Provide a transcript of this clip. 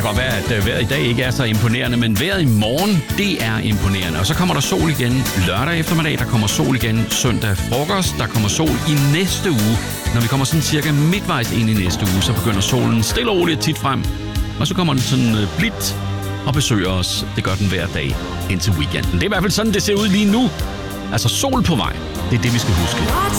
godt være, at vejret i dag ikke er så imponerende, men vejret i morgen, det er imponerende. Og så kommer der sol igen lørdag eftermiddag, der kommer sol igen søndag frokost, der kommer sol i næste uge. Når vi kommer sådan cirka midtvejs ind i næste uge, så begynder solen stille og roligt tit frem. Og så kommer den sådan blidt og besøger os. Det gør den hver dag indtil weekenden. Det er i hvert fald sådan, det ser ud lige nu. Altså sol på vej. Det er det, vi skal huske.